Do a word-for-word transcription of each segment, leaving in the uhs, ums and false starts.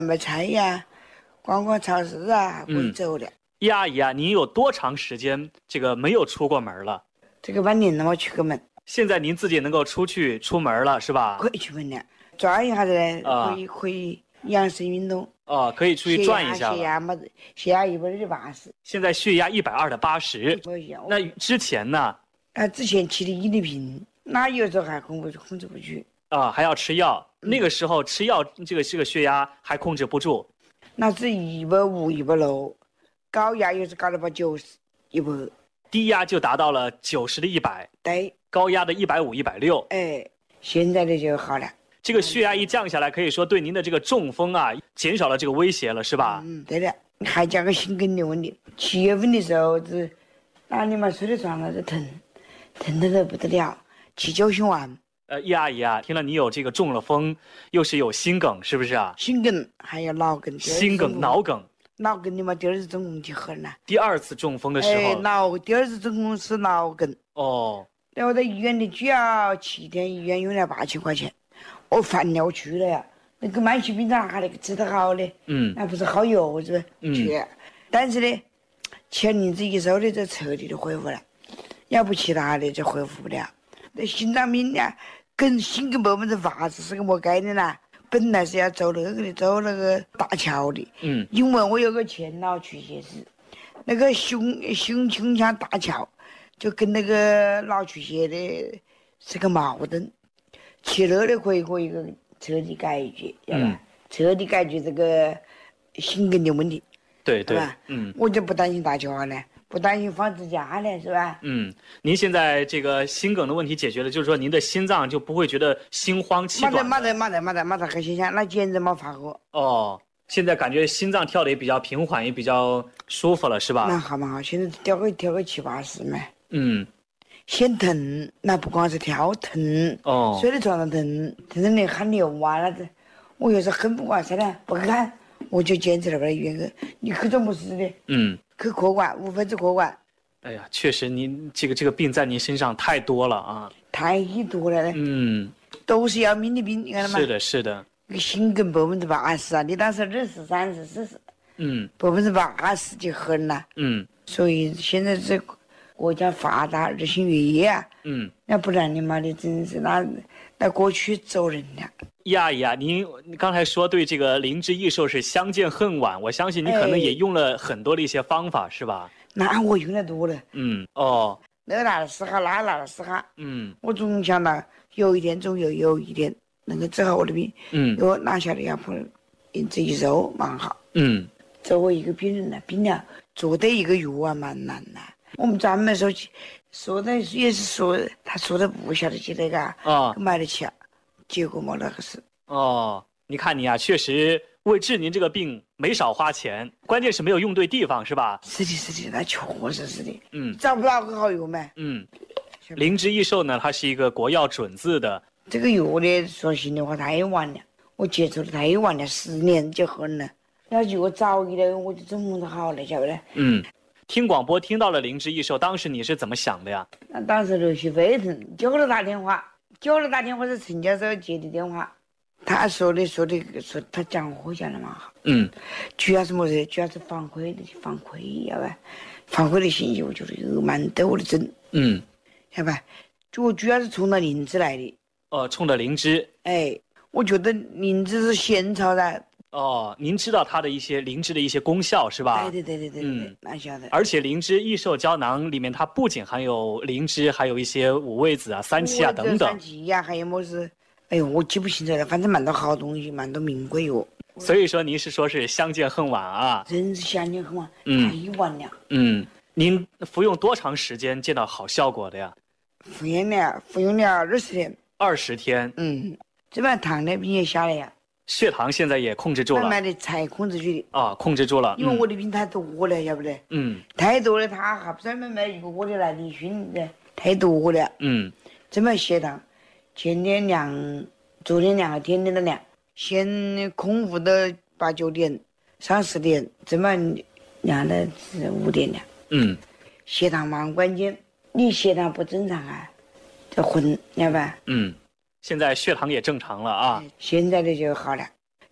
买菜呀，逛逛超市啊，可以走的。 叶阿姨啊，您有多长时间这个没有出过门了？ 这个半年了，我出个门。 现在您自己能够出去出门了，是吧？ 可以出门了，转一下子呢， 啊、 可以可以养生运动。 哦，可以出去转一下了。 血压嘛，血压一百二的八十。 现在血压一百二的八十。那之前呢？ 啊，之前吃的伊利平，那有时候还控制控制不住。 啊，还要吃药。嗯、那个时候吃药，这个这个血压还控制不住。 那是一百五、一百六，高压又是高了把九十、一百。 低压就达到了九十的一百。 对。 高压的一百五、一百六。 哎，现在的就好了。 这个血压一降下来，可以说对您的这个中风啊，减少了这个威胁了，是吧？ 嗯，对的。还加个心梗的问题。七月份的时候是，那你们睡在床上就疼，疼得都不得了，去救心丸。 呃，叶阿姨啊，听了你有这个中了风，又是有心梗，是不是啊？ 心梗还有脑梗。 心梗、脑梗。 脑梗的嘛，第二次中风就狠了。 第二次中风的时候。 哎，脑第二次中风是脑梗。 哦。 然后在医院里住了七天，医院用了八千块钱，我烦了，我去了呀。那个慢性病哪还那个治得好的？ 嗯， 那不是好药是吧？嗯。去，但是呢，吃灵芝一收的就彻底的恢复了，要不其他的就恢复不了。那心脏病呢，跟心梗百分之八十是个么概念呢？本来是要走那个的，走那个大桥的。 嗯。 因为我有个前脑出血史，那个胸胸胸腔大桥。就跟那个脑出血的是个矛盾，吃了的可以可以个彻底解决，对吧？嗯、彻底解决这个心梗的问题， 对对吧？嗯， 我就不担心大桥呢，不担心放支架呢，是吧？ 嗯，您现在这个心梗的问题解决了，就是说您的心脏就不会觉得心慌气短。 没得没得没得没得没得很形象，那简直没发过。 哦，现在感觉心脏跳的也比较平缓，也比较舒服了，是吧？ 那好嘛好，现在跳个跳个七八十嘛。 嗯， 先疼，那不光是跳疼， 哦， 睡在床上疼，疼得你喊流啊那子，我有时恨不管啥的，不看，我就坚持了，把医院去，你去做么事的？ 嗯， 去科管，五分之科管。 哎呀，确实您这个这个病在您身上太多了啊， 太多了呢。 嗯， 都是要命的病，你看到吗？ 是的，是的。 那个心梗百分之八十啊，你当时二十、三十、四十，嗯，百分之八十就狠了， 嗯， 所以现在这。国家发达，日新月异啊！ 嗯， 要不然你妈的真是那那过去走人了。 叶阿姨啊，您刚才说对这个灵芝益寿是相见恨晚，我相信你可能也用了很多的一些方法，哎、是吧？ 那我用的多了。 嗯，哦， 那拿了试哈，那拿了试哈。 嗯， 我总想到有一天总有有一天能够治好我的病。嗯，我哪晓得要不灵芝益寿蛮好。嗯，作为一个病人呢，病了做对一个药啊蛮难的。我们专门说起，说的也是说，他说的不晓得去那个啊，买得起啊，结果没那个事。 哦，你看你啊，确实为治您这个病没少花钱，关键是没有用对地方，是吧？ 是的，是的，那确实是的。 嗯， 找不到个好药嘛。 嗯，灵芝益寿呢，它是一个国药准字的。 这个药呢，说心里话太晚了，我接触的太晚了，十年就狠了。要如果早一点，我就怎么都好了，晓得不？ 嗯。听广播听到了灵芝益寿，当时你是怎么想的呀？ 那当时热血沸腾，就给他打电话，就给他打电话是陈教授接的电话，他说的说的说他讲话讲的蛮好，嗯，主要是么子？主要是反馈的反馈，要不反馈的信息，我觉得有蛮多的真，嗯，晓得吧？就主要是冲着灵芝来的， 哦，冲着灵芝， 哎，我觉得灵芝是先朝的。 哦，您知道它的一些灵芝的一些功效是吧？ 对对对对对，嗯，那晓得。 而且灵芝益寿胶囊里面，它不仅含有灵芝，还有一些五味子啊、三七啊等等。 三七呀，还有么是？哎呦，我记不清楚了，反正蛮多好东西，蛮多名贵哟。 所以说，您是说是相见恨晚啊？ 真是相见恨晚，太晚了。 嗯，您服用多长时间见到好效果的呀？ 服用了，服用了二十天。 二十天。 嗯，这把糖尿病也下来呀。 血糖现在也控制住了， 慢慢的才控制住的啊，控制住了。 因为我的病太多了，晓不得？嗯，太多了，他还不专门买一个我的来理训的，太多了。嗯，这么血糖，前天量，昨天量，天天的量，先空腹的八九点，上十点，这么量的是五点量。嗯，血糖蛮关键，你血糖不正常啊，就昏，晓得吧？ 嗯。现在血糖也正常了啊， 现在的就好了，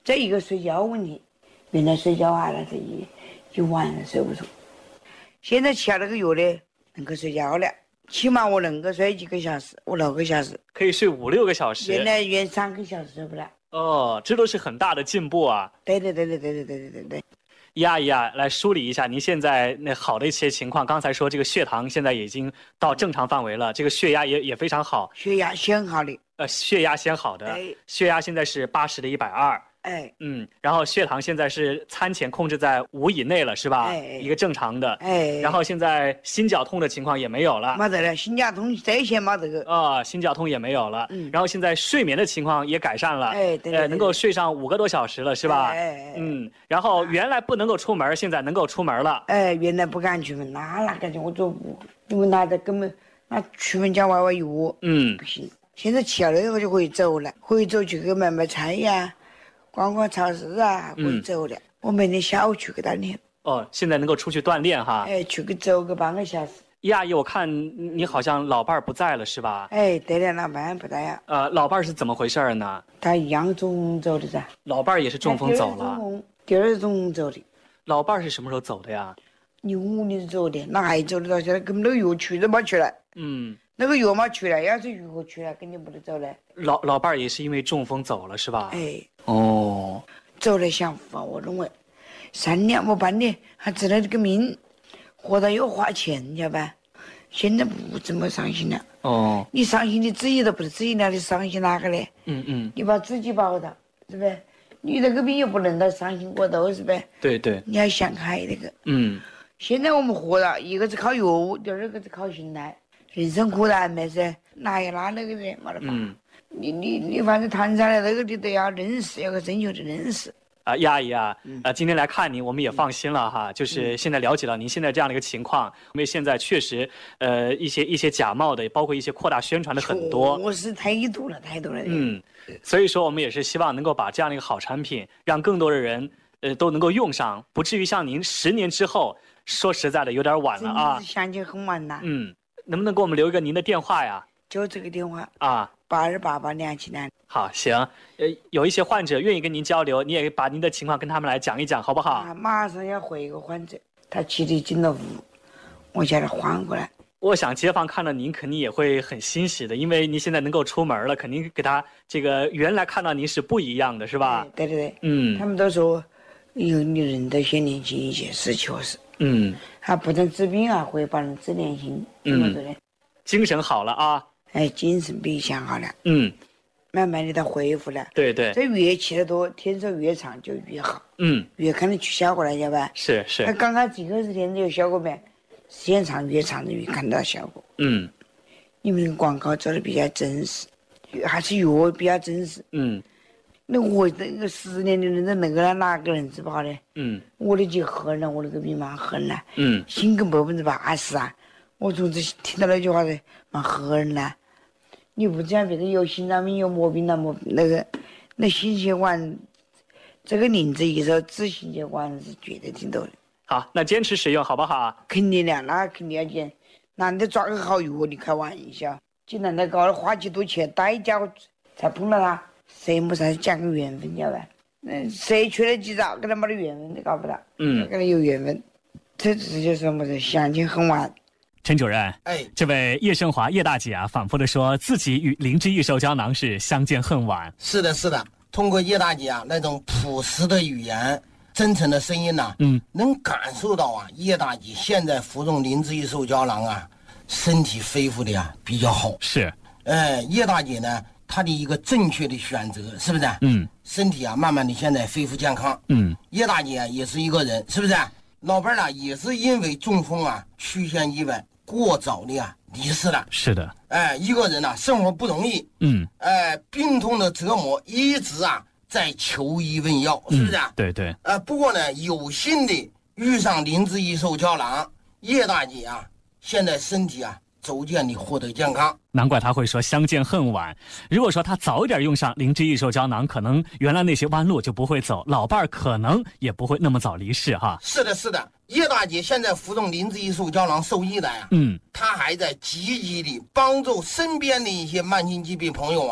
这一个睡觉问题，原来睡觉啊，那是一一晚上睡不着。现在吃了那个药呢，能够睡觉了，起码我能够睡几个小时，五六个小时， 可以睡五六个小时。 原来原三个小时睡不了。 哦，这都是很大的进步啊！ 对对对对对对对对对对。 叶阿姨啊，来梳理一下您现在那好的一些情况。刚才说这个血糖现在已经到正常范围了，这个血压也也非常好。 血压先好的。 呃，血压先好的，血压现在是八十的一百二。 哎， 嗯，然后血糖现在是餐前控制在五以内了，是吧？ 哎， 一个正常的。 哎， 然后现在心绞痛的情况也没有了， 没得了，心绞痛这些没得个。 啊、哦，心绞痛也没有了。嗯，然后现在睡眠的情况也改善了， 哎，对， 呃，能够睡上五个多小时了，是吧？ 哎， 嗯，然后原来不能够出门，现在能够出门了。 哎，原来不敢出门，那哪敢去？我走不，因为那的根本那出门叫娃娃药，嗯，不行。现在吃了那个就可以走了，可以走去给买买菜呀。逛逛超市啊，可以走了。嗯、我每天下午去个锻炼。 哦，现在能够出去锻炼哈。 哎，去个走个半个小时。 叶阿姨，我看你好像老伴儿不在了，是吧？ 哎，对了，老伴儿不在呀。 呃，老伴儿是怎么回事呢？ 他一样中风走的噻。 老伴儿也是中风走了。 第二中风走的。 老伴儿是什么时候走的呀？ 零五年走的，那还走得到现在，根本那个药去都没出来。嗯。那个药没出来，要是如何出来，肯定不得走了。 老老伴儿也是因为中风走了，是吧？ 哎。 哦。 走了享福啊！我认为，三年没半年，还治了这个命，活到又花钱，晓得吧？现在不怎么伤心了。哦。你伤心你自己都不是自己了，你伤心哪个呢？嗯嗯。你把自己保到，是不是？你那个病又不能到伤心过度，是不是？ 对对。 你要想开那个。嗯。现在我们活了，一个是靠药，第二个是靠心态。人生苦难没事，哪有哪那个人没得法。嗯。你你你反正谈下来那个你都要认识，有个正确的认识。 啊，叶阿姨啊，嗯、呃，今天来看您，我们也放心了哈。嗯、就是现在了解到您现在这样的一个情况，因为现在确实，呃，一些一些假冒的，包括一些扩大宣传的很多。 我是太多了，太多了。 嗯，所以说我们也是希望能够把这样的一个好产品，让更多的人，呃，都能够用上，不至于像您十年之后，说实在的有点晚了啊。 想起很晚了。 嗯，能不能给我们留一个您的电话呀？ 就这个电话啊。 八二八八两七两。 好，行，呃，有一些患者愿意跟您交流，你也把您的情况跟他们来讲一讲，好不好？ 啊、马上要回一个患者，他气力进了屋，我叫他换过来。 我想街坊看到您肯定也会很欣喜的，因为您现在能够出门了，肯定给他这个原来看到您是不一样的，是吧？ 对对对，嗯，他们都说，有你人都先年轻一些，是确实。嗯，他不但治病啊，会把人治年轻，怎么着呢？ 精神好了啊。 哎，精神比以前好了，嗯，慢慢的它恢复了， 对对， 这越吃得多，天寿越长就越好，嗯，越看得出效果来，晓得吧？ 是是。 他刚开始一个十天有效果没？时间长越长的越看到效果，嗯，因为广告做的比较真实，还是药比较真实，嗯，那我这个十年的人都能够哪个人治不好呢？嗯，我的就狠了，我那个病蛮狠了，嗯，心梗百分之八十啊。我总是听到那句话的，蛮吓人呐！你不这样，别人有心脏病、有毛病了，么那个那心血管，这个灵芝一说治心血管是绝对挺多的。 好，那坚持使用好不好？ 肯定的，那肯定要坚。难得抓个好药，你开玩笑？竟然那搞花几多钱代价才碰到他，谁没啥讲个缘分，晓得吧？嗯，谁缺了几招，跟他没得缘分都搞不到。嗯，跟他有缘分，这这就是什么的相见恨晚。 陈主任，哎，这位叶生华叶大姐啊，反复的说自己与灵芝益寿胶囊是相见恨晚。 是的，是的。通过叶大姐啊那种朴实的语言、真诚的声音呐、啊，嗯，能感受到啊，叶大姐现在服用灵芝益寿胶囊啊，身体恢复的呀、啊、比较好。 是， 呃，叶大姐呢，她的一个正确的选择，是不是？嗯，身体啊，慢慢的现在恢复健康。嗯，叶大姐也是一个人，是不是？老伴儿呢，也是因为中风啊，出现意外。过早的啊离世了， 是的， 哎，一个人呢、啊、生活不容易，嗯，哎，病痛的折磨一直啊在求医问药，是不是、啊嗯？对对， 呃，不过呢，有幸的遇上灵芝益寿胶囊，叶大姐啊，现在身体啊逐渐的获得健康。 难怪他会说相见恨晚。如果说他早一点用上灵芝益寿胶囊，可能原来那些弯路就不会走，老伴儿可能也不会那么早离世哈。 是的，是的。叶大姐现在服用灵芝益寿胶囊受益的呀，嗯，她还在积极的帮助身边的一些慢性疾病朋友啊，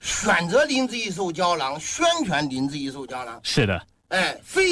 选择林子一手胶囊，宣传林子一手胶囊。 是的。 哎，非